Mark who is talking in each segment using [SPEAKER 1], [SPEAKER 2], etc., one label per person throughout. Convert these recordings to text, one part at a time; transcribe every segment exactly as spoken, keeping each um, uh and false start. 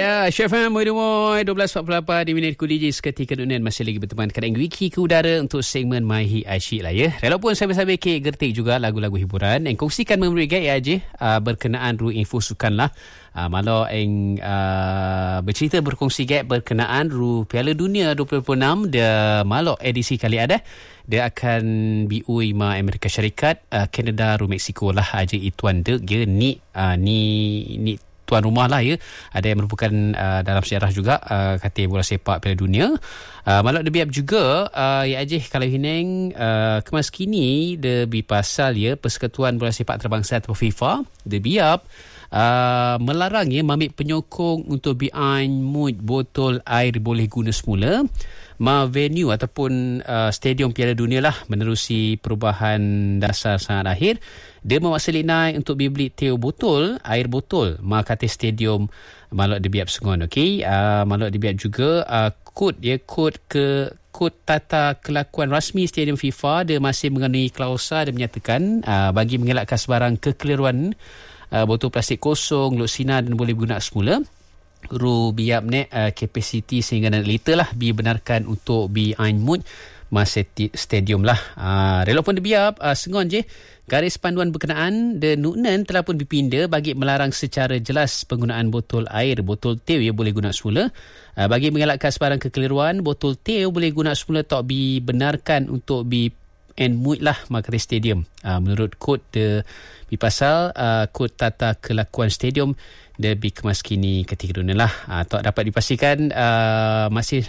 [SPEAKER 1] Ya, Chef M, Moy Moy, dua belas empat puluh lapan di minit ku D J seketika dunia masih lagi berteman kadang wiki ke udara untuk segmen My Hit Asyik lah ya. Walaupun sambil-sambil kek gertik juga lagu-lagu hiburan yang kongsikan memberi gaya aja uh, berkenaan ru info sukan lah. Uh, malah yang uh, bercerita berkongsi gaya berkenaan ru Piala Dunia dua ribu dua puluh enam dia malah edisi kali ada. Dia akan biui ma Amerika Syarikat, uh, Kanada, ru Mexico lah aja ituan dia dia ni uh, ni ni tuan rumah lah ya. Ada yang merupakan uh, dalam sejarah juga uh, katil bola sepak Piala Dunia. Uh, Malak debiap juga uh, ya aje kalau hineng uh, kemas kini debi pasal ya Persekutuan Bola Sepak Antarabangsa atau FIFA debiap uh, melarang ya mamik penyokong untuk biain mud botol air boleh guna semula ma venue ataupun uh, stadium Piala Dunia lah menerusi perubahan dasar sangat akhir. Dia memaksa naik untuk beli teo botol, air botol ma kata stadium malak debiap sengon. Okey, uh, malak debiap juga uh, kod ya kod ke kod tata kelakuan rasmi stadium FIFA dia masih mengenai klausa dan menyatakan uh, bagi mengelakkan sebarang kekeliruan uh, botol plastik kosong, luk sinar dan boleh guna semula. Ru biap ne uh, kapasiti sehingga enam liter lah dibenarkan untuk bi ainmut masa stadium lah. Uh, Rela pun dibiap uh, sengon je garis panduan berkenaan de nuknen telah pun dipinda bagi melarang secara jelas penggunaan botol air, botol teh ya boleh guna semula. Uh, bagi mengelakkan sebarang kekeliruan, botol teh boleh guna semula tak dibenarkan untuk bi ainmut lah makati stadium. Uh, menurut kod de di pasal uh, kod tata kelakuan stadium dia dikemas kini ketika dunia lah. Uh, tak dapat dipastikan uh, masih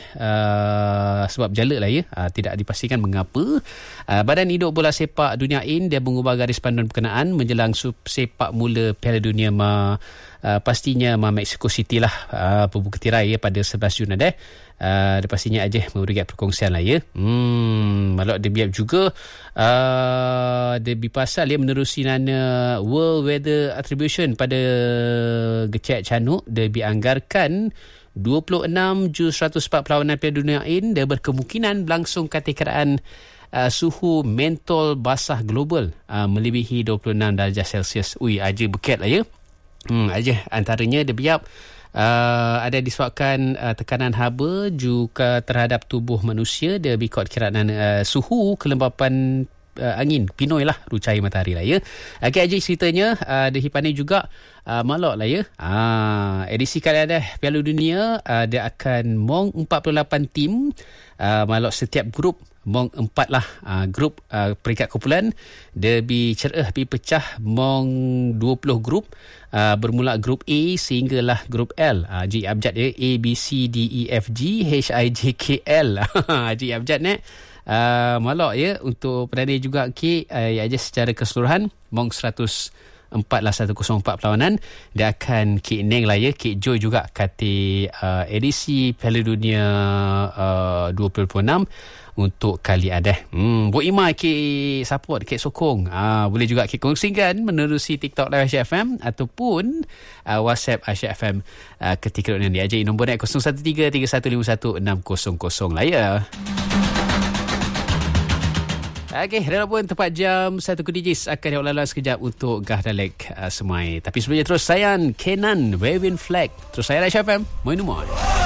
[SPEAKER 1] uh, sebab jala lah ya. Uh, tidak dipastikan mengapa. Uh, Badan Hidup Bola Sepak Dunia I N dia mengubah garis panduan berkenaan menjelang sepak mula Piala Dunia ma uh, pastinya ma Mexico City lah uh, pembuka tirai ya pada sebelas Jun ada. Uh, dia pastinya aja memberi perkongsian lah ya. Hmm, malak dia biap juga uh, dia bipasal ya menerusi nana World Weather Attribution pada gecek canuk dia dianggarkan dua puluh enam juz seratus empat perlawanan Piala Dunia I N dia berkemungkinan berlangsung keadaan uh, suhu mentol basah global uh, melebihi dua puluh enam darjah Celsius. Ui, aja buket lah ya. Hmm, aja antaranya dia biap Uh, ada disebabkan uh, tekanan haba juga terhadap tubuh manusia dia bikot kiraan uh, suhu kelembapan uh, angin pinoi lah rucai matahari lah ya. Okey aja ceritanya uh, dia hipani juga uh, malak lah ya. Uh, edisi kali ada Piala Dunia uh, dia akan mong empat puluh lapan tim uh, malak setiap grup mong empat lah uh, grup uh, peringkat kumpulan dia bi cerah bi pecah mong dua puluh grup uh, bermula grup A sehinggalah grup L. uh, G abjad ya A B C D E F G H I J K L. G abjad ni uh, malak ya untuk perdana juga K uh, ya aja secara keseluruhan mong seratus empat lah seratus empat perlawanan dia akan K Neng lah ya K Joy juga kata uh, edisi Piala Dunia uh, dua ribu enam untuk kali ada. Hmm, Bu Ima ke support, ke sokong. Ah, boleh juga ke kongsikan menerusi TikTok Live Asyik F M ataupun uh, WhatsApp Asyik F M uh, ketika yang diajak nombor ni kosong satu tiga tiga satu lima satu enam kosong kosong lah ya. Okey, rela pun tepat jam satu ke D Js akan diulang sekejap untuk Gah Dalek uh, Semai. Tapi sebelumnya terus sayang Kenan Waving Flag. Terus saya Asyik F M. Moin moin.